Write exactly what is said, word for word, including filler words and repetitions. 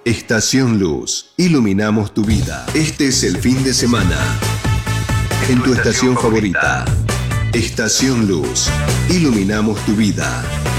Estación Luz. Iluminamos tu vida. Este es el fin de semana. En tu estación favorita. Estación Luz. Iluminamos tu vida.